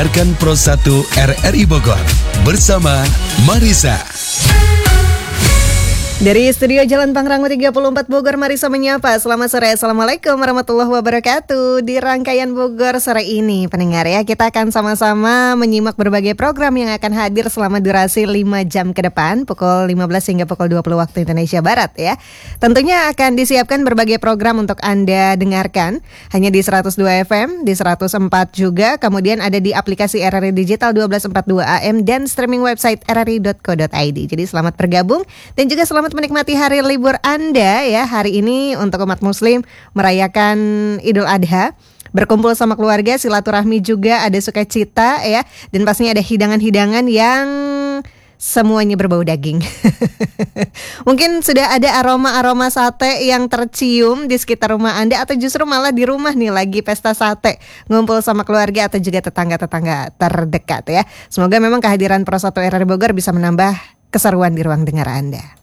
Dengarkan Pro 1 RRI Bogor bersama Marisa. Dari studio Jalan Pangrango 34 Bogor, Marisa menyapa. Selamat sore, Assalamualaikum warahmatullahi wabarakatuh. Di rangkaian Bogor sore ini, pendengar ya, kita akan sama-sama menyimak berbagai program yang akan hadir selama durasi 5 jam ke depan, pukul 15 hingga pukul 20 waktu Indonesia Barat ya. Tentunya akan disiapkan berbagai program untuk Anda dengarkan, hanya di 102 FM, di 104 juga, kemudian ada di aplikasi RRI Digital 1242 AM dan streaming website rri.co.id. Jadi selamat bergabung dan juga selamat menikmati hari libur Anda ya. Hari ini untuk umat muslim merayakan Idul Adha, berkumpul sama keluarga, silaturahmi juga, ada sukacita ya. Dan pastinya ada hidangan-hidangan yang semuanya berbau daging. Mungkin sudah ada aroma-aroma sate yang tercium di sekitar rumah Anda, atau justru malah di rumah nih lagi pesta sate, ngumpul sama keluarga atau juga tetangga-tetangga terdekat ya. Semoga memang kehadiran Pro 1 RRI Bogor bisa menambah keseruan di ruang dengar Anda.